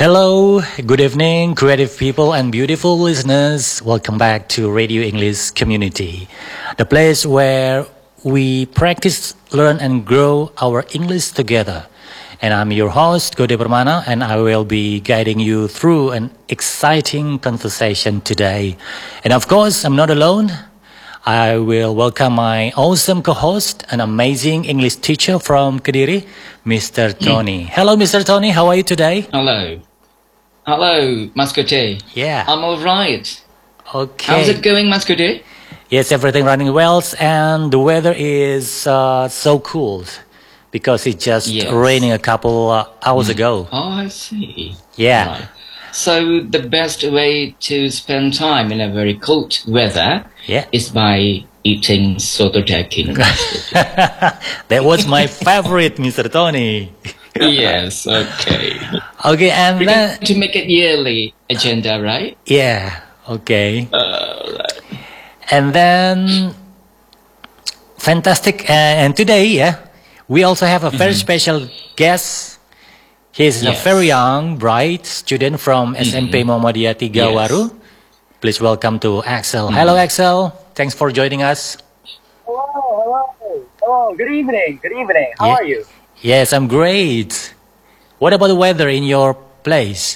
Hello, good evening, creative people and beautiful listeners. Welcome back to Radio English Community, the place where we practice, learn, and grow our English together. And I'm your host, Gode Permana, and I will be guiding you through an exciting conversation today. And of course, I'm not alone. I will welcome my awesome co-host, an amazing English teacher from Kediri, Mr. Tony. Hello, Mr. Tony. How are you today? Hello. Hello, Mascote. Yeah. I'm all right. Okay. How's it going, Mascote? Yes, everything running well, and the weather is so cool because it just raining a couple hours ago. Oh, I see. Yeah. Right. So the best way to spend time in a very cold weather is by eating soto daging. That was my favorite, Mr. Tony. Yes, okay. Okay, and We're then going to make it yearly agenda, right? Yeah, okay. Right. And then fantastic. And today, we also have a very special guest. He's a very young, bright student from SMP Muhammadiyah Tiga Waru. Please welcome to Axel. Hello, Axel. Thanks for joining us. Hello. Good evening. How are you? Yes, I'm great. What about the weather in your place?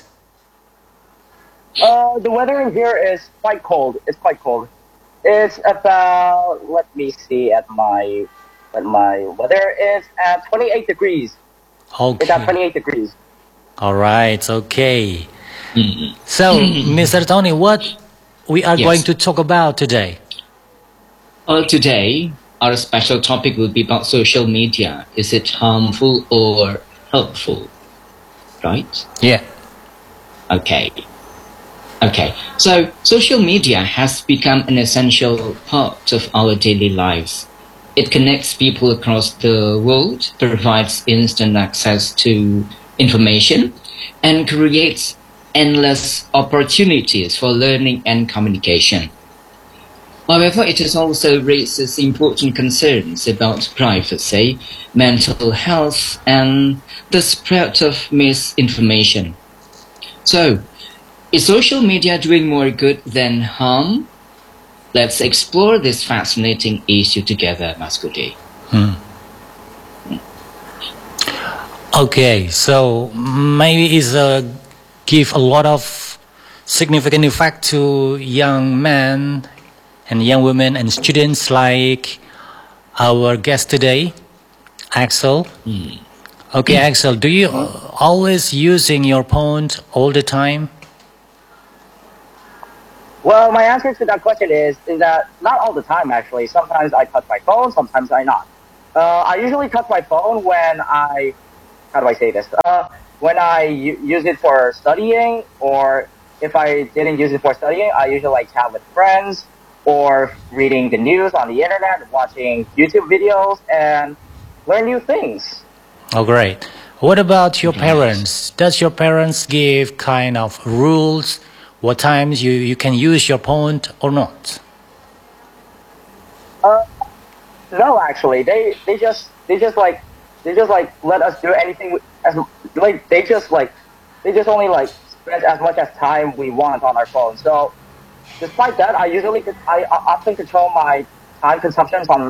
The weather in here is quite cold. It's quite cold. It's about, let me see at my weather is at 28 degrees. Okay. It's at 28 degrees. All right, okay. So, Mr. Tony, what we are going to talk about today? Today, our special topic will be about social media. Is it harmful or helpful? Right? Yeah. Okay. So, social media has become an essential part of our daily lives. It connects people across the world, provides instant access to information, and creates endless opportunities for learning and communication. However, it has also raises important concerns about privacy, mental health, and the spread of misinformation. So, is social media doing more good than harm? Let's explore this fascinating issue together, Mascude. Okay, so maybe it's give a lot of significant effect to young men and young women and students like our guest today, Axel. Okay, Axel, do you always using your phone all the time? Well, my answer to that question is that not all the time, actually. Sometimes I touch my phone, sometimes I not. I usually touch my phone when how do I say this? When I use it for studying, or if I didn't use it for studying, I usually chat with friends or reading the news on the internet, watching YouTube videos, and learn new things. Oh, great. What about your parents? Does your parents give kind of rules? What times you can use your phone or not? No, actually, they just let us do anything they just only spend as much as time we want on our phone. So despite that, I often control my time consumptions on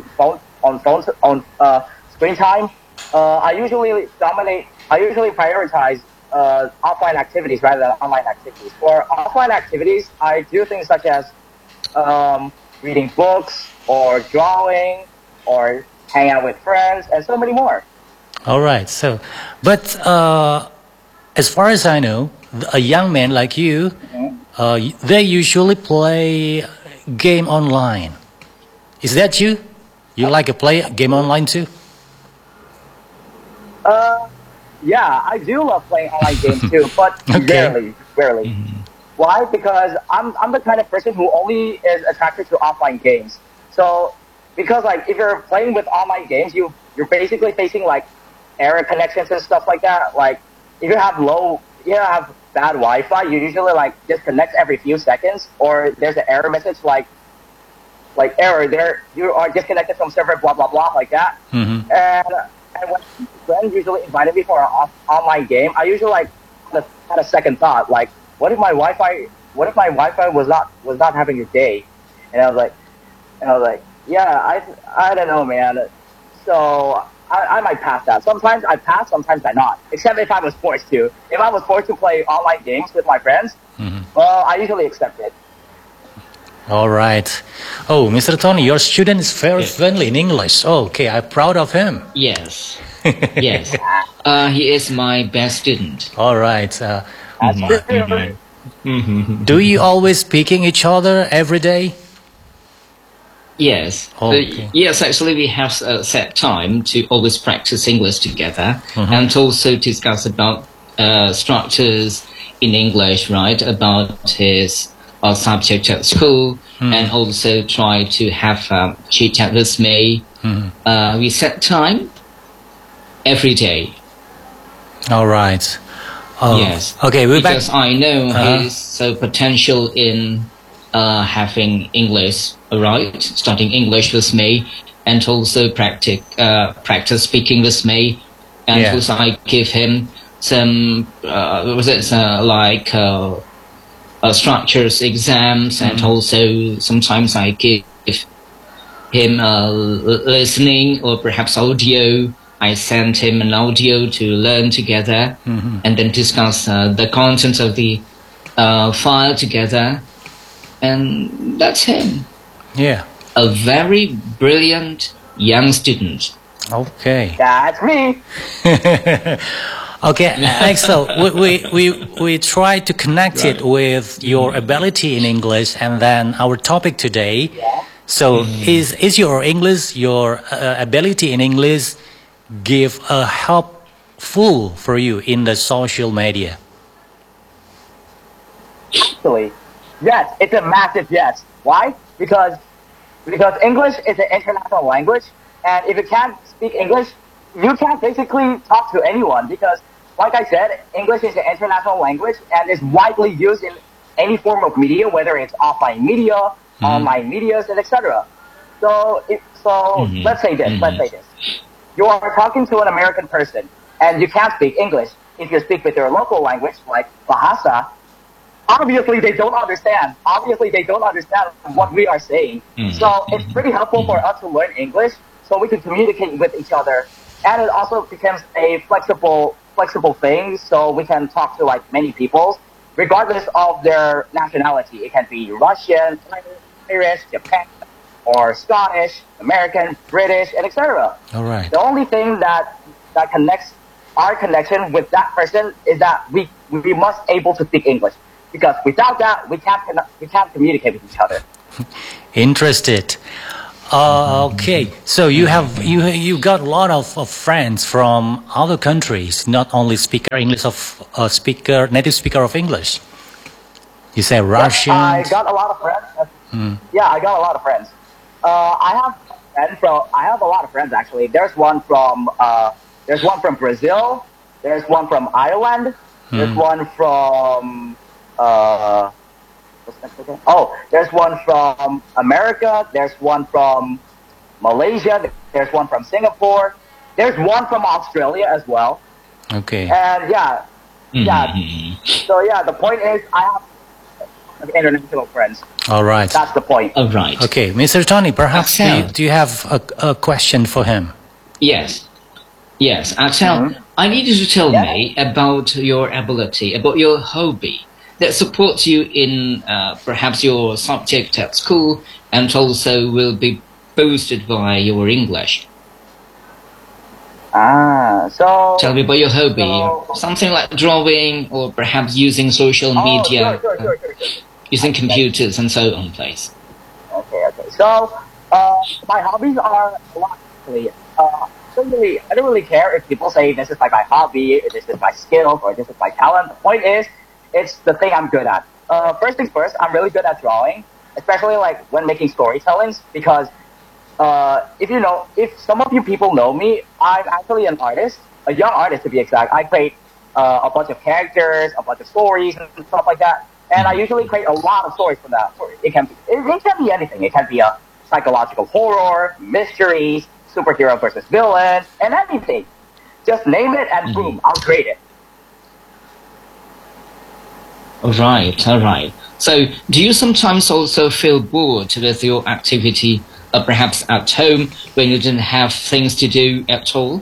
screen time. I usually prioritize offline activities rather than online activities. For offline activities, I do things such as reading books or drawing or hang out with friends and so many more. All right. So, but as far as I know, a young man like you, they usually play game online. Is that you? You like to play game online too? Yeah, I do love playing online games too, but rarely. Why? Because I'm the kind of person who only is attracted to offline games. So, because if you're playing with online games, you're basically facing error connections and stuff like that. Like if you have bad Wi-Fi, you usually disconnect every few seconds, or there's an error message like error there, you are disconnected from server, blah blah blah, like that. And when friends usually invited me for an online game, I had a second thought, like, what if my Wi-Fi was not having a day? And I was like, yeah, I don't know, man. So I might pass that. Sometimes I pass, sometimes I not. Except if I was forced to. If I was forced to play online games with my friends, well, I usually accept it. All right. Oh, Mr. Tony, your student is very friendly in English. Oh, okay, I'm proud of him. Yes. Yes. He is my best student. All right. That's true. Do you always speaking each other every day? Yes. Okay. Yes, actually, we have a set time to always practice English together and also discuss about structures in English, right? About his subject at school, and also try to have chit chat with me. We set time every day. All right. Yes. Okay, we're back. Because I know he's so potential in having English, right? Studying English with me, and also practice speaking with me. And also I give him some structures, exams, and also sometimes I give him listening or perhaps audio. I send him an audio to learn together and then discuss the contents of the file together. And that's him. Yeah. A very brilliant young student. Okay. That's me. Okay, Axel, we try to connect it with your ability in English and then our topic today. So is your English, your ability in English give a helpful for you in the social media? Actually, yes, it's a massive yes. Why? Because English is an international language, and if you can't speak English, you can't basically talk to anyone because, like I said, English is an international language and is widely used in any form of media, whether it's offline media, online medias, and etc. So let's say this. You are talking to an American person and you can't speak English. If you speak with their local language, like Bahasa, obviously they don't understand. Obviously they don't understand what we are saying. So it's pretty helpful for us to learn English so we can communicate with each other. And it also becomes a flexible thing so we can talk to like many people, regardless of their nationality. It can be Russian, Irish, Japan, or Scottish, American, British, and etc. All right. The only thing that connects our connection with that person is that we must able to speak English, because without that we can't communicate with each other. Interested. Okay, so you got a lot of friends from other countries, not only speaker English native speaker of English. You say Russian. I got a lot of friends. Yeah, I got a lot of friends. I have a lot of friends actually. There's one from Brazil. There's one from Ireland. There's one from there's one from America. There's one from Malaysia. There's one from Singapore. There's one from Australia as well. Okay. And So the point is I have international friends. All right. That's the point. All right. Okay, Mr. Tony, perhaps do you have a question for him? Yes. Axel, I need you to tell me about your ability, about your hobby that supports you in perhaps your subject at school and also will be boosted by your English. So tell me about your hobby. Something like drawing or perhaps using social media, sure. using computers and so on, please. Okay. So my hobbies are a lot actually. I don't really care if people say this is like my hobby, or this is my skill, or this is my talent. The point is, it's the thing I'm good at. First things first, I'm really good at drawing, especially like when making storytellings, because if some of you people know me, I'm actually an artist, a young artist to be exact. I create a bunch of characters, a bunch of stories and stuff like that, and I usually create a lot of stories from that. It can be anything. It can be a psychological horror, mysteries, superhero versus villain, and anything. Just name it and boom, I'll create it. All right, all right. So, do you sometimes also feel bored with your activity, perhaps at home when you didn't have things to do at all?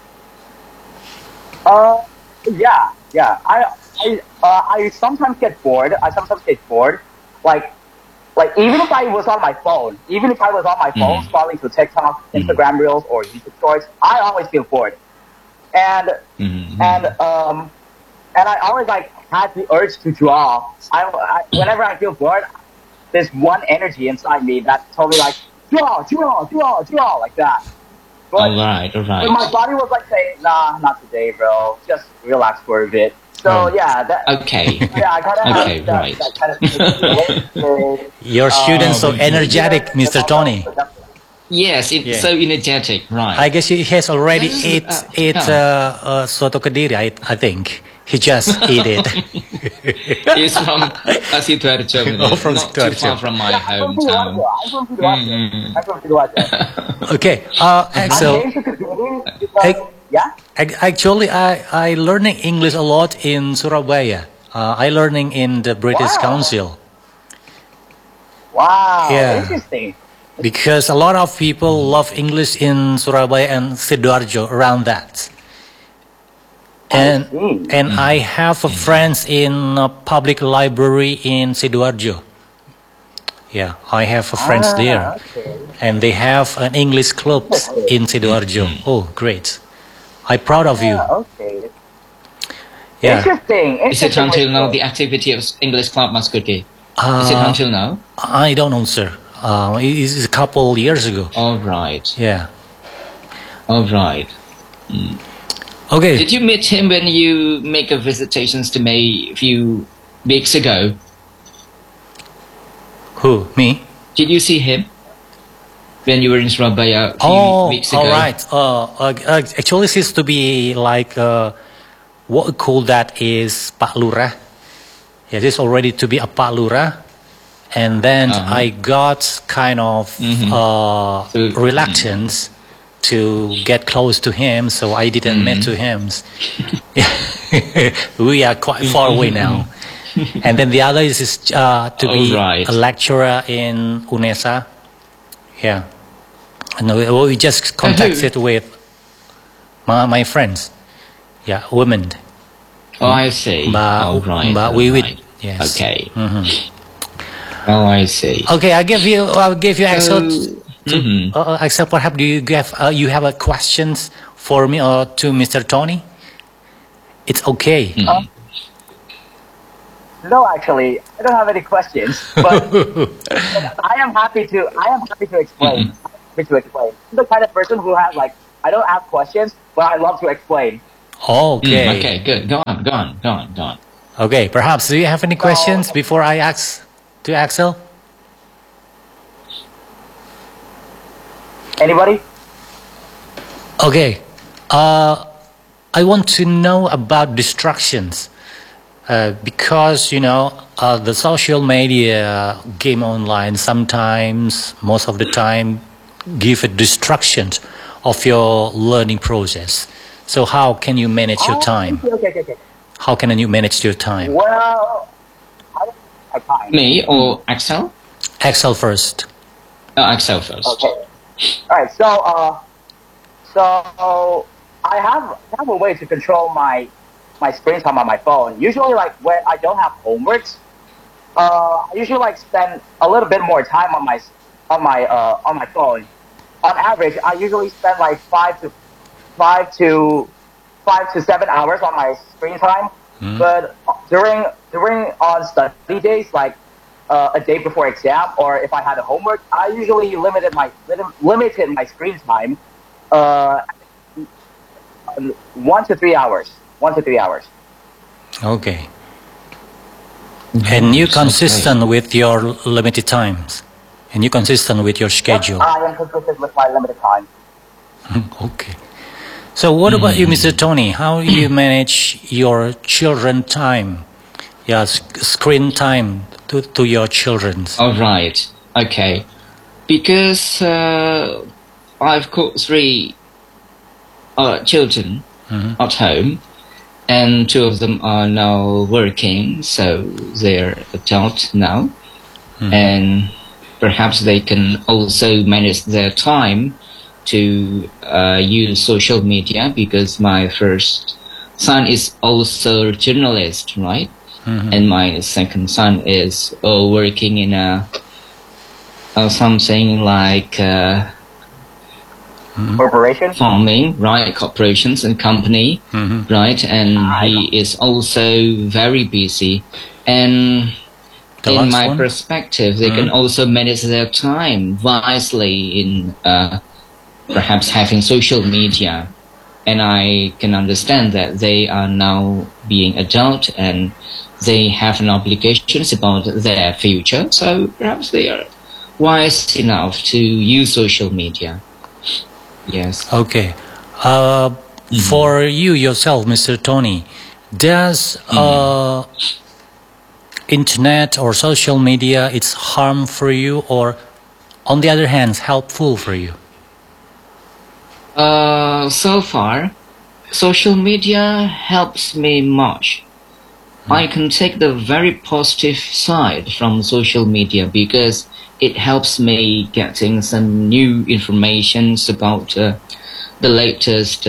Yeah, yeah. I sometimes get bored. I sometimes get bored. Like, like even if I was on my phone, even if I was on my phone scrolling through TikTok, Instagram Reels, or YouTube Shorts, I always feel bored. And and and I always like had the urge to draw. Whenever I feel bored, there's one energy inside me that told me like draw like that. But, All right, all but my right. body was like saying, nah, not today, bro. Just relax for a bit. So Oh. yeah, that Okay. yeah, I gotta have Okay, that, right. that kind of Your students so we- energetic, Mr. Tony. Yes, it's Yeah. so energetic, right? I guess he has already This is, ate soto kediri. I think he just ate it. He's from Sidoarjo, Oh, from not too Sidoarjo. far from my I'm from hometown. Sidoarjo. I'm from Sidoarjo. Okay, I Axel. came to Kediri because, yeah? Actually, I learning English a lot in Surabaya. I learning in the British Wow. Council Wow, Yeah. interesting. because a lot of people love English in Surabaya and Sidoarjo around that. And I have a friends in a public library in Sidoarjo. Yeah, I have a friends there, Okay. and they have an English club in Sidoarjo. Oh, great! I'm proud of you. Okay. Yeah. Interesting. Is it Interesting. until now the activity of English Club Maskuti? Is it until now? I don't know, sir. It's a couple years ago. All right, Yeah. all right. Okay. Did you meet him when you make a visitations to me a few weeks ago? Who? Me? Did you see him when you were in Surabaya a few Oh, weeks ago? all right. Actually, seems to be like what we call that is Pak Lurah. Yeah, this already to be a Pak Lurah, and then I got kind of reluctance to get close to him, so I didn't meet to him. We are quite far away now. And then the other is to be Alright. a lecturer in UNESA. Yeah. And we just contacted with my friends. Yeah, women. Oh, I see. All right. But all we would, right. yes. Okay. Oh, I see. Okay, I'll give you Axel. Mhm. Axel, perhaps do you have a questions for me or to Mr. Tony? It's okay. No, actually, I don't have any questions, but I am happy to explain. I'm the kind of person who has like I don't ask questions, but I love to explain. Okay. Okay, good. Go on. Okay, perhaps do you have any questions before I ask to Axel? Anybody? Okay. I want to know about distractions. Because the social media, game online, sometimes, most of the time, give a distraction of your learning process. So how can you manage your time? Okay. How can you manage your time? Well, I time. Me or Axel? Axel first. Axel first. Okay. All right. So I have a way to control my screen time on my phone. Usually, like when I don't have homeworks, I usually like spend a little bit more time on my phone. On average, I usually spend like 5 to 7 hours on my screen time. But during on study days, like a day before exam, or if I had a homework, I usually limited my screen time 1 to 3 hours. 1 to 3 hours. Okay. And you consistent with your limited times. And you consistent with your schedule. I am consistent with my limited time. Okay. So what about you, Mr. Tony? How do you manage your children time? Yeah, screen time to your children. All right. Okay. Because I've got 3 children at home, and two of them are now working, so they're adult now, and perhaps they can also manage their time to use social media, because my first son is also a journalist, right? And my second son is working in a something like Corporation? farming, right? Corporations and company, right? And he is also very busy. And The in last my one? perspective, they can also manage their time wisely in perhaps having social media. And I can understand that they are now being adult and they have an obligations about their future. So perhaps they are wise enough to use social media. Yes. Okay. For you yourself, Mr. Tony, does internet or social media it's harm for you, or on the other hand helpful for you? So far, social media helps me much. I can take the very positive side from social media because it helps me getting some new informations about the latest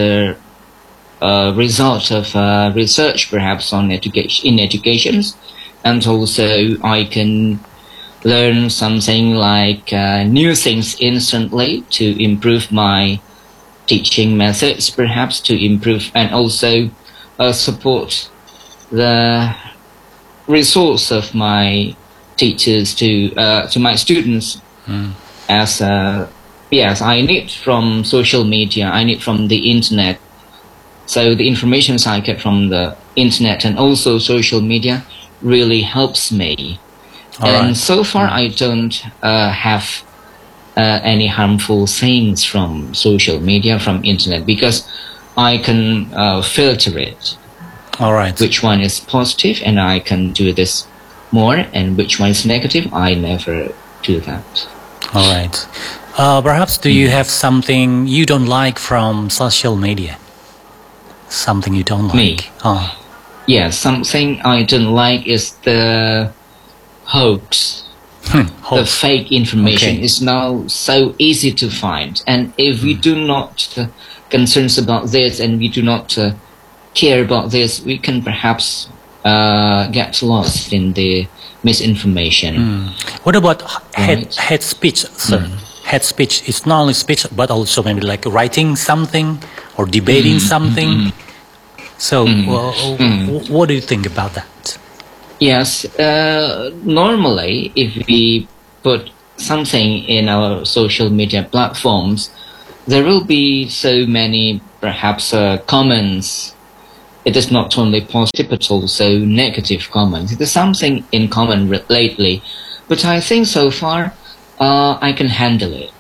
result of research, perhaps on education, and also I can learn something like new things instantly to improve my teaching methods, perhaps to improve and also support the resource of my teachers to my students. As yes, I need from social media, I need from the internet. So the information I get from the internet and also social media really helps me. And so far, I don't have any harmful things from social media, from internet, because I can filter it. All right. Which one is positive, and I can do this more, and which one is negative, I never do that. All right. Perhaps do you have something you don't like from social media? Something you don't like? Me? Yeah, something I don't like is the hoax. The fake information is now so easy to find, and if we do not concerns about this and we do not care about this, we can perhaps get lost in the misinformation. What about hate speech, sir? Hate speech is not only speech, but also maybe like writing something or debating something. So, what do you think about that? Yes, normally if we put something in our social media platforms, there will be so many perhaps comments. It is not only positive but also negative comments. There's something in common lately, but I think so far I can handle it.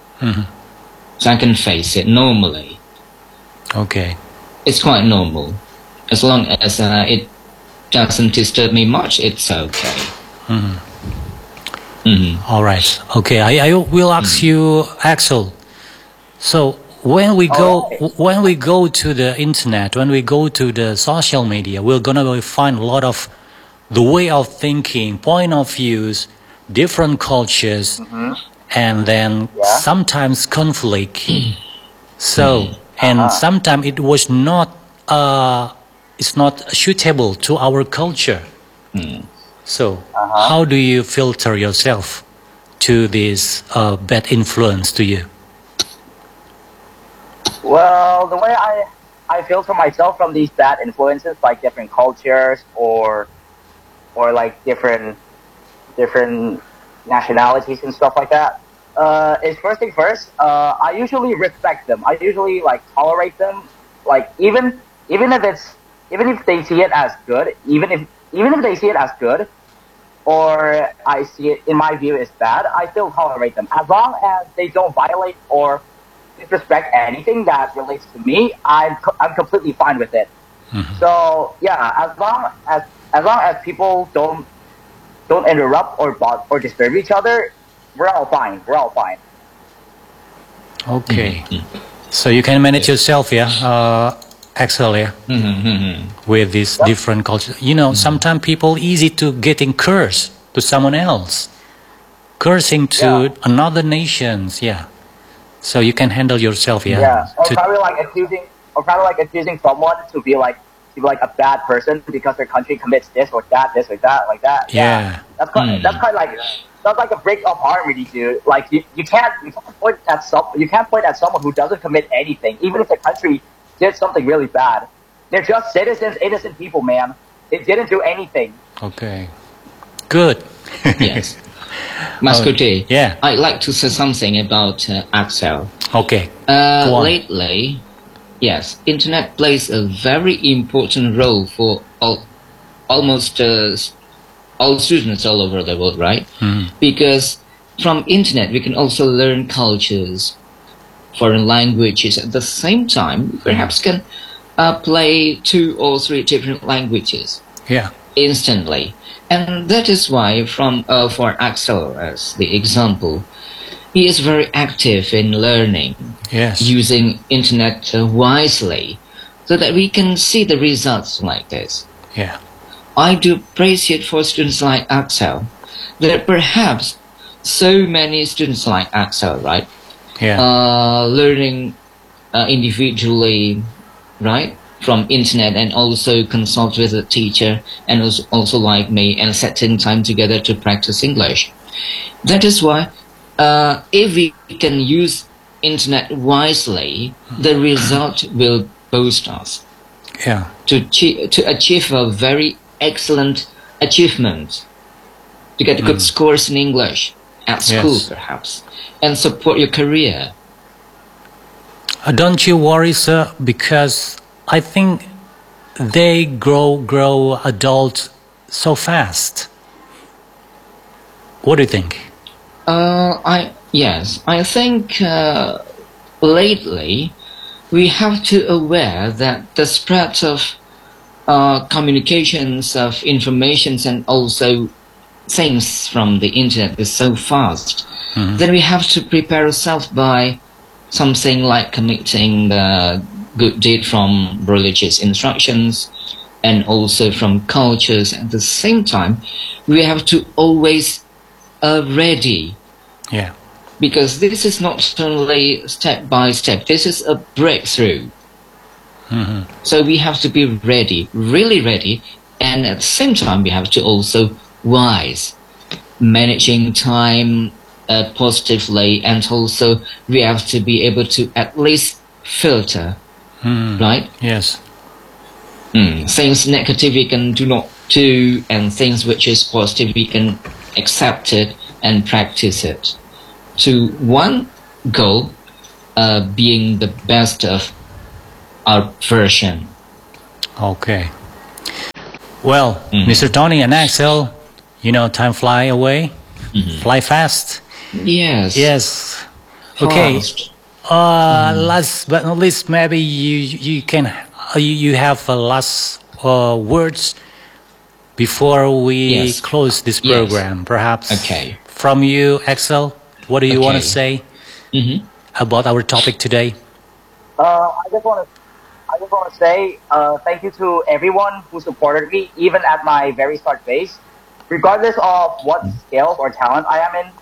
So I can face it normally. Okay. It's quite normal. As long as it doesn't disturb me much, it's okay. All right. Okay. I will ask you, Axel. So when we go to the internet, when we go to the social media, we're gonna find a lot of the way of thinking, point of views, different cultures, and then sometimes conflict. So and sometimes it was not it's not suitable to our culture. So how do you filter yourself to this bad influence to you? Well, the way I filter myself from these bad influences, like different cultures or like different nationalities and stuff like that, is first thing first. I usually respect them. I usually like tolerate them. Like even if they see it as good, even if they see it as good, or I see it in my view is bad, I still tolerate them as long as they don't violate or disrespect anything that relates to me. I'm completely fine with it. So yeah, as long as people don't interrupt or disturb each other, we're all fine. Okay. So you can manage yourself, yeah. Axel, yeah, Mm-hmm. with this different culture. You know, sometimes people easy to getting cursed to someone else, cursing to another nations. Yeah, so you can handle yourself. Yeah, Yeah, or to, probably like accusing someone to be like a bad person because their country commits this or that, like that. Yeah, yeah, that's kind of like that's like a break of harmony, dude. Like you can't point at someone who doesn't commit anything, even if the country did something really bad. They're just citizens, innocent people, man. They didn't do anything. okay, good. Yes. Mas Kuti, yeah. I'd like to say something about Axel. Okay. Go on. Lately, yes, internet plays a very important role for almost all students all over the world, right? Because from internet we can also learn cultures, foreign languages. At the same time, perhaps can play 2 or 3 different languages Yeah. instantly. And that is why for Axel as the example, he is very active in learning, Yes. using internet wisely, so that we can see the results like this. Yeah. I do appreciate for students like Axel that perhaps so many students like Axel, right? Yeah. Learning individually, right, from internet, and also consult with a teacher, and also like me, and setting time together to practice English. That is why if we can use internet wisely, the result will boost us Yeah. to achieve a very excellent achievement, to get good scores in English at school, Yes. perhaps, and support your career. Don't you worry, sir, because I think they grow adult so fast. What do you think? I think lately we have to aware that the spread of communications, of informations, and also things from the internet is so fast. Then we have to prepare ourselves by something like committing the good deed from religious instructions, and also from cultures. At the same time, we have to always ready, Yeah. because this is not only step by step, this is a breakthrough. So we have to be ready, really ready, and at the same time we have to also wise, managing time positively, and also we have to be able to at least filter, right? Yes. Things negative we can do not do, and things which is positive we can accept it and practice it, to one goal, being the best of our version. Okay. Well, Mr. Tony and Axel, you know, time fly away, fly fast. Yes. Yes. Okay. Fast. Last but not least, maybe you can you have last words before we Yes. close this Yes. program. Perhaps Okay. from you, Axel, what do you want to Okay. say about our topic today? I just want to say thank you to everyone who supported me, even at my very start phase, regardless of what skills or talent I am in,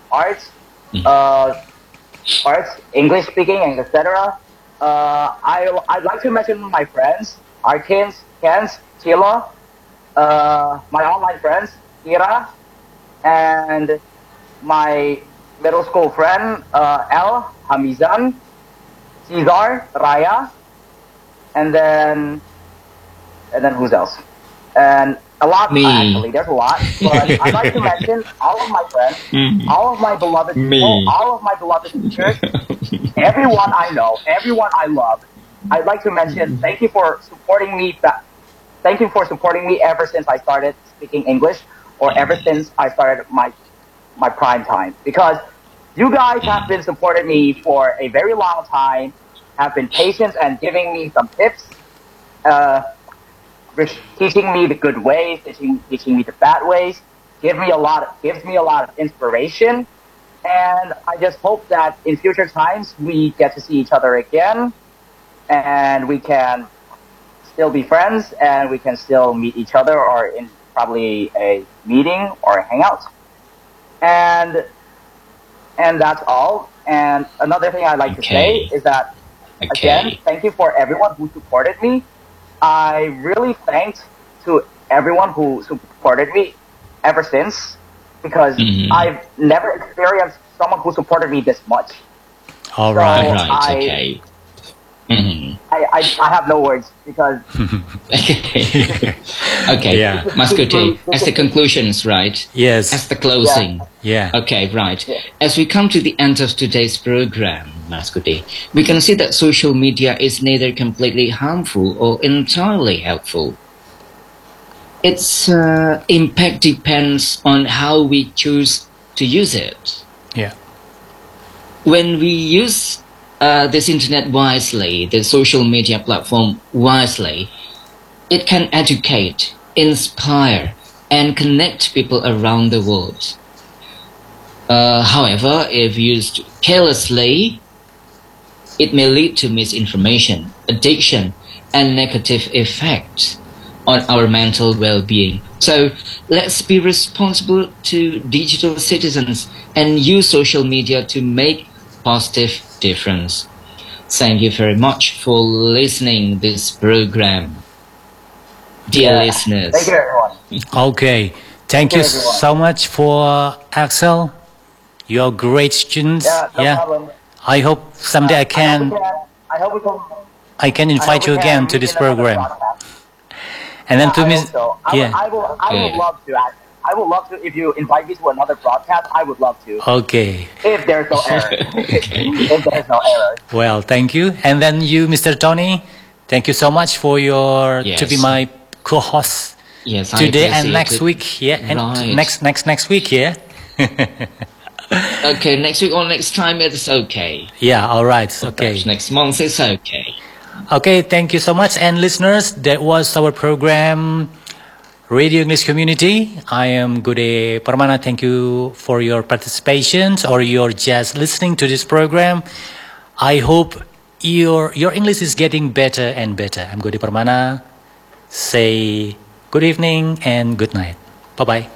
arts, English speaking, and etc. I'd like to mention my friends, Arkins, Kens, Tila, my online friends, Ira, and my middle school friend, El, Hamizan, Cesar, Raya, and then who's else? And a lot, Me. actually, there's a lot. But I'd like to mention all of my friends, all of my beloved people, all of my beloved teachers, everyone I know, everyone I love. I'd like to mention thank you for supporting me. Thank you for supporting me ever since I started speaking English, or ever since I started my prime time. Because you guys have been supporting me for a very long time, have been patient and giving me some tips, teaching me the good ways, teaching me the bad ways, gives me a lot of inspiration. And I just hope that in future times we get to see each other again, and we can still be friends and we can still meet each other or in probably a meeting or a hangout. And that's all. And another thing I'd like to say is that, again, thank you for everyone who supported me. I really thanked to everyone who supported me ever since, because I've never experienced someone who supported me this much. All So right. Okay. I have no words because Okay. Yeah. Mas Kuti, as the conclusions, right? Yes. As the closing. Yeah. Okay, right. As we come to the end of today's program, Mas Kuti, we can see that social media is neither completely harmful or entirely helpful. Its impact depends on how we choose to use it. Yeah. When we use this internet wisely, the social media platform wisely, it can educate, inspire, and connect people around the world. However, if used carelessly, it may lead to misinformation, addiction, and negative effects on our mental well-being. So let's be responsible to digital citizens and use social media to make positive difference. Thank you very much for listening this program, dear listeners. thank you, everyone. Okay. Thank you everyone. so much for Axel. You're great students. Yeah, no problem. I hope someday I can I hope we invite you can again to meet this in another program. broadcast. And then Yeah, to I Miss, hope so. yeah. I would love to. I would love to. If you invite me to another broadcast, I would love to. Okay. If there's no error. If there's no error. Well, thank you. And then you, Mr. Tony, thank you so much for your to be Yes. my co-host Yes, I today and appreciate next it. week. Yeah, and Right. next week. Yeah. Okay, next week or next time it's okay. Yeah. All right. Okay. Perhaps next month it's okay. Okay. Thank you so much, and listeners, that was our program, Radio English Community. I am Gude Parmana. Thank you for your participation or your just listening to this program. I hope your English is getting better and better. I'm Gude Parmana. Say good evening and good night. Bye bye.